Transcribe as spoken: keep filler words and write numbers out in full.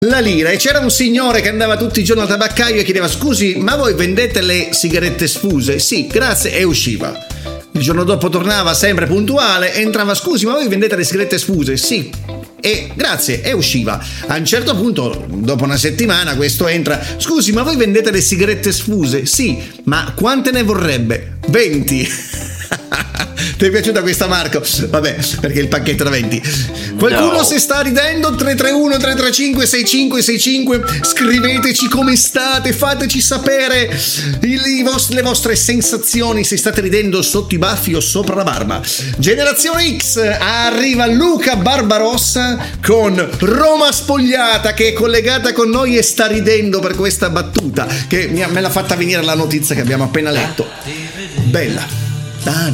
la lira, e c'era un signore che andava tutti i giorni al tabaccaio e chiedeva: scusi, ma voi vendete le sigarette sfuse? Sì, grazie, e usciva. Il giorno dopo tornava sempre puntuale, entrava: scusi, ma voi vendete le sigarette sfuse? Sì, e grazie, e usciva. A un certo punto, dopo una settimana, questo entra: scusi, ma voi vendete le sigarette sfuse? Sì, ma quante ne vorrebbe? venti. Ti è piaciuta questa, Marco? Vabbè, perché il pacchetto da venti. Qualcuno No. si sta ridendo? tre tre uno tre tre cinque sei cinque sei cinque. Scriveteci come state, fateci sapere il, i vostri, le vostre sensazioni, se state ridendo sotto i baffi o sopra la barba. Generazione X, arriva Luca Barbarossa con Roma spogliata, che è collegata con noi e sta ridendo per questa battuta che mi ha, me l'ha fatta venire la notizia che abbiamo appena letto. Bella. Ah,